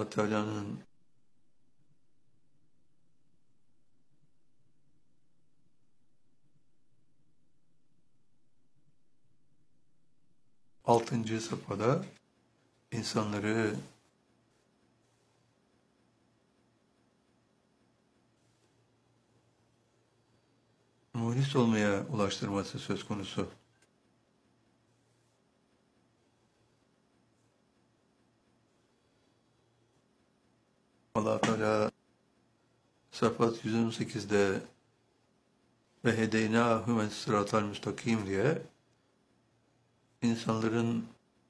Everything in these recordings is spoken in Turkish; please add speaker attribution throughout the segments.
Speaker 1: Allah Teala'nın altıncı safhada insanları muhlis olmaya ulaştırması söz konusu. Allah Teala Safat 118'de ve hedeynâhum es-sıratal müstakim diye insanların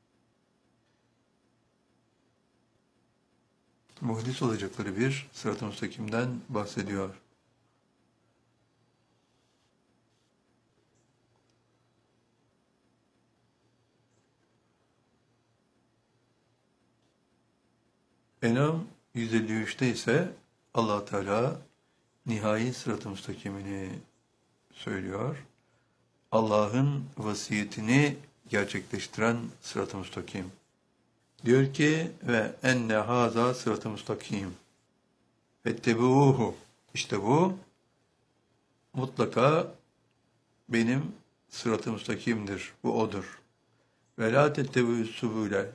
Speaker 1: muhlis olacakları bir sırat-ı müstakimden bahsediyor. En'am 153'te ise Allah Teala nihai sırat-ı müstakimini söylüyor. Allah'ın vasiyetini gerçekleştiren sırat-ı müstakim. Diyor ki ve enne haza sırat-ı müstakim. Fettebuhu. İşte bu mutlaka benim sırat-ı müstakimdir. Bu odur. Ve la tettebu'us subule.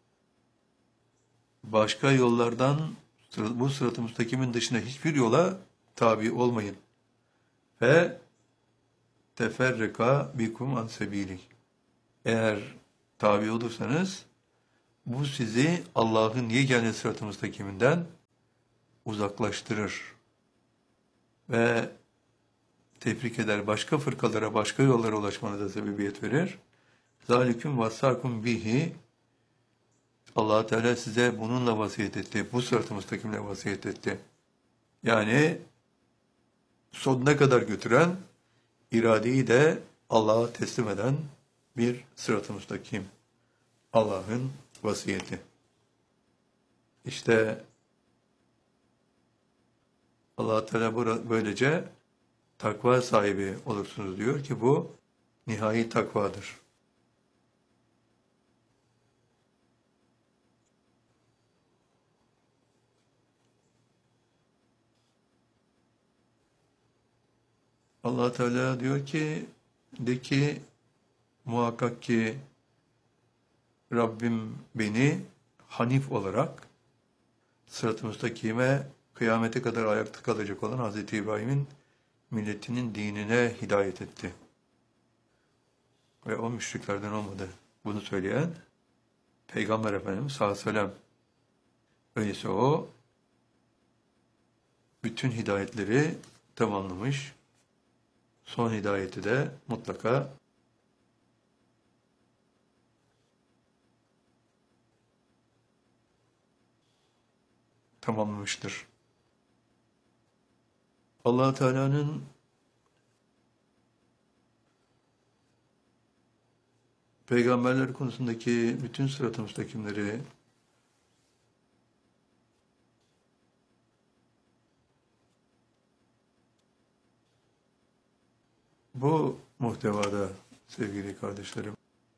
Speaker 1: Başka yollardan bu sırat-ı müstakimin dışında hiçbir yola tabi olmayın. Ve teferrika bikum an sebili. Eğer tabi olursanız bu sizi Allah'ın yegane sırat-ı müstakiminden uzaklaştırır ve tefrik eder, başka fırkalara, başka yollara ulaşmanıza sebebiyet verir. Zalikum vassakum bihi. Allah Teala size bununla vasiyet etti, bu sırat-ı müstakimle vasiyet etti. Yani sonuna kadar götüren, iradeyi de Allah'a teslim eden bir sırat-ı müstakim. Allah'ın vasiyeti. İşte Allah Teala böylece takva sahibi olursunuz diyor ki bu nihai takvadır. Allah Teala diyor ki de ki muhakkak ki Rabbim beni Hanif olarak sırat-ı müstakime kıyamete kadar ayakta kalacak olan Hz. İbrahim'in milletinin dinine hidayet etti. Ve o müşriklerden olmadı. Bunu söyleyen Peygamber Efendimiz sallallahu aleyhi ve sellem. Öyleyse o bütün hidayetleri tamamlamış. Son hidayeti de mutlaka tamamlamıştır. Allah Teala'nın peygamberler konusundaki bütün sırat-ı müstakimleri bu muhtevada sevgili kardeşlerim.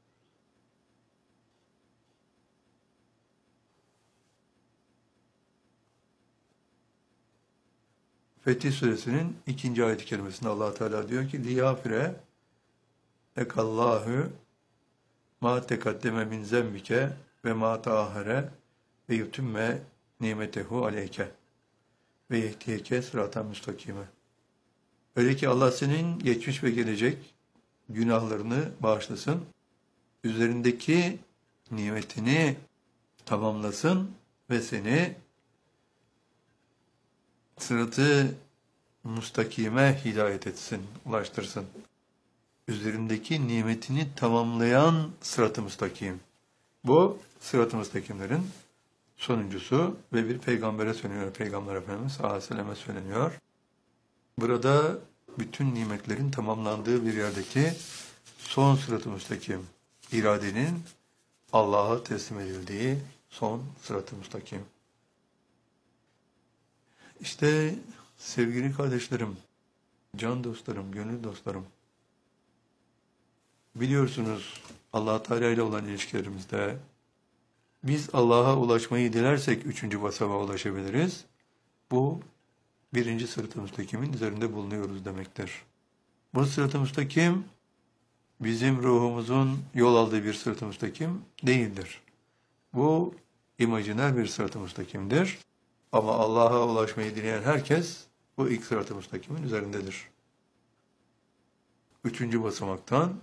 Speaker 1: Fetih Suresinin 2. ayet-i kerimesinde Allah Teala diyor ki liyafire ekallahu ma tekaddeme min zembike ve ma taahare ve yutümme nimetehu aleyke ve yehtiyeke sıratan müstakime. Öyle ki Allah senin geçmiş ve gelecek günahlarını bağışlasın, üzerindeki nimetini tamamlasın ve seni sırat-ı müstakime hidayet etsin, ulaştırsın. Üzerindeki nimetini tamamlayan sırat-ı müstakim. Bu sırat-ı müstakimlerin sonuncusu ve bir peygambere söyleniyor. Peygamber Efendimiz sallallahu aleyhi ve selleme söyleniyor. Burada bütün nimetlerin tamamlandığı bir yerdeki son sırat-ı müstakim, iradenin Allah'a teslim edildiği son sırat-ı müstakim. İşte sevgili kardeşlerim, can dostlarım, gönül dostlarım, biliyorsunuz Allah Teala ile olan ilişkilerimizde Biz Allah'a ulaşmayı dilersek üçüncü basamağa ulaşabiliriz. Bu birinci sırat-ı müstakimin üzerinde bulunuyoruz demektir. Bu sırat-ı müstakim bizim ruhumuzun yol aldığı bir sırat-ı müstakim değildir. Bu imajiner bir sırat-ı müstakimdir. Ama Allah'a ulaşmayı dileyen herkes bu ilk sırat-ı müstakimin üzerindedir. Üçüncü basamaktan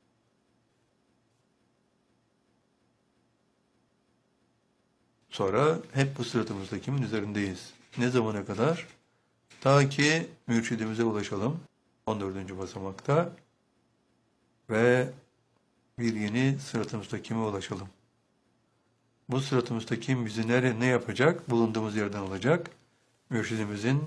Speaker 1: sonra hep bu sırat-ı müstakimin üzerindeyiz. Ne zamana kadar? Ta ki mürşidimize ulaşalım. 14. basamakta ve bir yeni sırat-ı müstakime ulaşalım. Bu sırat-ı müstakim bizi ne yapacak? Bulunduğumuz yerden alacak. Mürşidimizin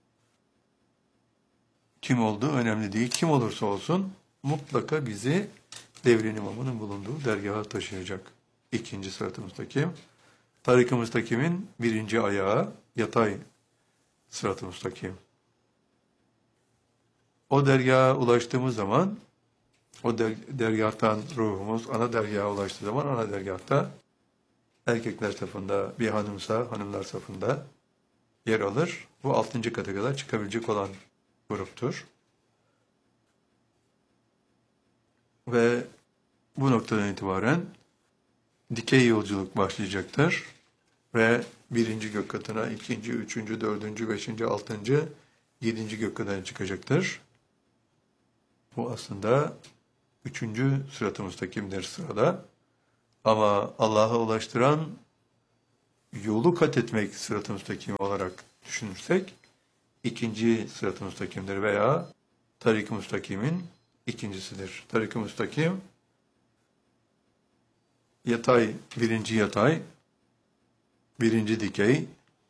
Speaker 1: kim olduğu önemli değil. Kim olursa olsun mutlaka bizi devrin imamının bulunduğu dergaha taşıyacak. İkinci sırat-ı müstakim. Tarik-ı müstakimin birinci ayağı yatay sırat-ı müstakim. O dergaha ulaştığımız zaman o dergâhtan ruhumuz ana dergaha ulaştığı zaman ana dergâhta erkekler safında bir hanımsa hanımlar safında yer alır. Bu 6. kata kadar çıkabilecek olan gruptur. Ve bu noktadan itibaren dikey yolculuk başlayacaktır. Ve birinci gök katına, ikinci, üçüncü, dördüncü, beşinci, altıncı, yedinci gök katına çıkacaktır. Bu aslında üçüncü sırat-ı müstakimdir sırada. Ama Allah'a ulaştıran yolu kat etmek sırat-ı müstakim olarak düşünürsek ikinci sırat-ı müstakimdir veya tarik-ı müstakimin ikincisidir. Tarik-ı müstakim yatay, birinci dikey,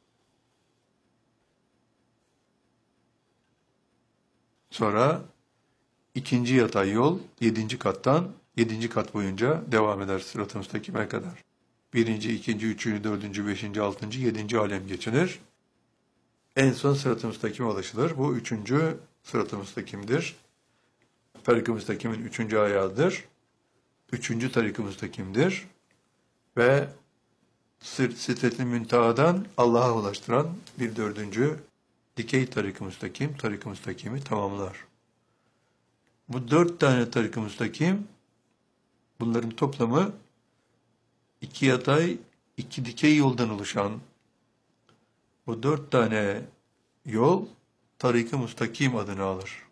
Speaker 1: sonra ikinci yatay yol 7. kattan 7. kat boyunca devam eder sırat-ı müstakime kadar. Birinci, ikinci, üçüncü, dördüncü, beşinci, altıncı, yedinci alem geçilir. En son sırat-ı müstakime ulaşılır. Bu üçüncü sırat-ı müstakimdir. Tarik-ı müstakimin üçüncü ayağıdır. Üçüncü tarik-ı müstakimdir. Ve Sidret-i Münteha'dan Allah'a ulaştıran bir dördüncü dikey tarik-ı müstakim, tarik-ı müstakimi tamamlar. Bu 4 tane tarik-ı müstakim, bunların toplamı 2 yatay, 2 dikey yoldan oluşan bu 4 tane yol tarik-ı müstakim adını alır.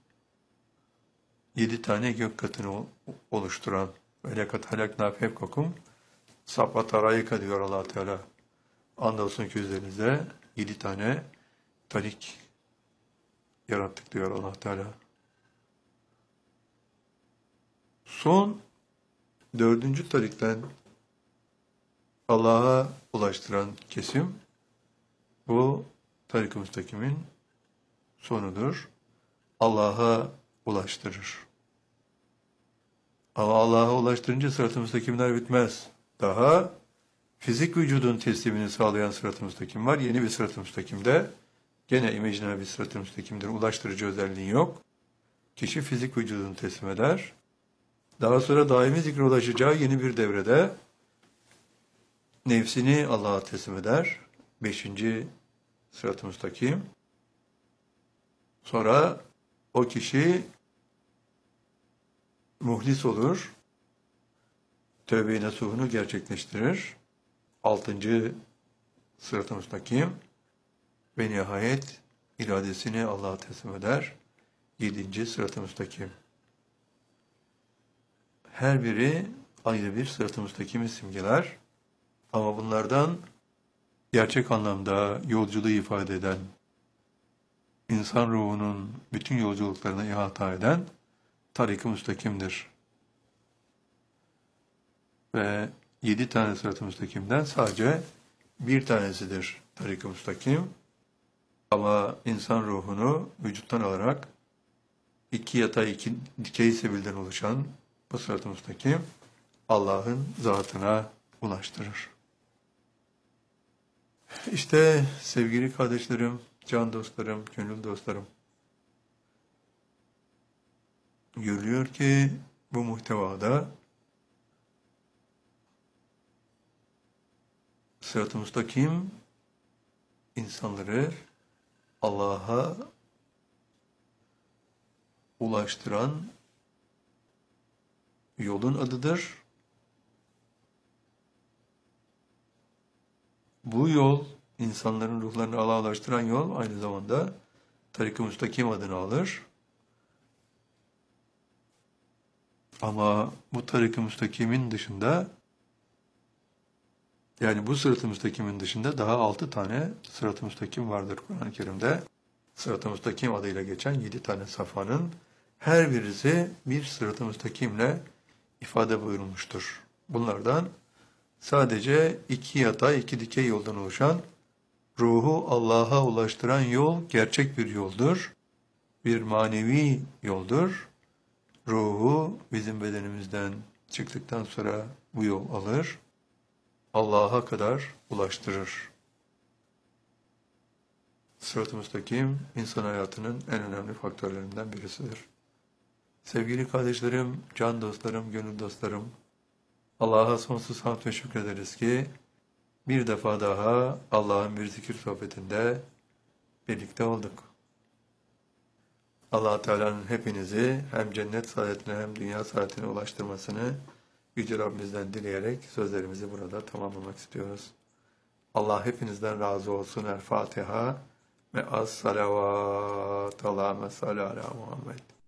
Speaker 1: 7 tane gök katını oluşturan ve lekat halakna fevkakum sab'a tarayika diyor Allah Teala. Andolsun ki üzerinize 7 tane tarik yarattık diyor Allah Teala. Son 4. tarikten Allah'a ulaştıran kesim bu tarik-ı müstakimin sonudur. Allah'a ulaştırır. Ama Allah'a ulaştırınca sırat-ı müstakimler bitmez. Daha fizik vücudun teslimini sağlayan sırat-ı müstakim var. Yeni bir sırat-ı müstakimde gene imajiner bir sırat-ı müstakimdir. Ulaştırıcı özelliği yok. Kişi fizik vücudunu teslim eder. Daha sonra daimi zikre ulaşacağı yeni bir devrede nefsini Allah'a teslim eder. 5. sırat-ı müstakim. Sonra o kişi muhlis olur. Tövbe-i nasuhunu gerçekleştirir. 6. sırat-ı müstakim. Ve nihayet iradesini Allah'a teslim eder. 7. sırat-ı müstakim. Her biri ayrı bir sırat-ı müstakimi simgeler. Ama bunlardan gerçek anlamda yolculuğu ifade eden, insan ruhunun bütün yolculuklarına ihata eden tarik-ı müstakimdir. Ve 7 tane sırat-ı müstakimden sadece bir tanesidir tarik-ı müstakim. Ama insan ruhunu vücuttan alarak 2 yatay 2 dikey sebilden oluşan bu sırat-ı müstakim Allah'ın zatına ulaştırır. İşte sevgili kardeşlerim, can dostlarım, gönül dostlarım, görülüyor ki bu muhtevada Sırat-ı müstakim insanları Allah'a ulaştıran yolun adıdır. Bu yol, insanların ruhlarını Allah'a ulaştıran yol aynı zamanda Tarik-ı Müstakim adını alır. Ama bu Tarik-ı Müstakim'in dışında, yani bu Sırat-ı Müstakim'in dışında daha 6 tane Sırat-ı Müstakim vardır Kur'an-ı Kerim'de. Sırat-ı Müstakim adıyla geçen 7 tane safhanın her birisi bir Sırat-ı Müstakim'le ifade buyurulmuştur. Bunlardan sadece 2 yatay, 2 dikey yoldan oluşan, ruhu Allah'a ulaştıran yol gerçek bir yoldur. Bir manevi yoldur. Ruhu bizim bedenimizden çıktıktan sonra bu yol alır, Allah'a kadar ulaştırır. Sırat-ı müstakim, insan hayatının en önemli faktörlerinden birisidir. Sevgili kardeşlerim, can dostlarım, gönül dostlarım, Allah'a sonsuz hamd ve şükrederiz ki, bir defa daha Allah'ın bir zikir sohbetinde birlikte olduk. Allah Teala'nın hepinizi hem cennet saadetine hem dünya saadetine ulaştırmasını Yüce Rabbimizden dileyerek sözlerimizi burada tamamlamak istiyoruz. Allah hepinizden razı olsun. El Fatiha ve as-salavat. Allahümme salli ala Muhammed.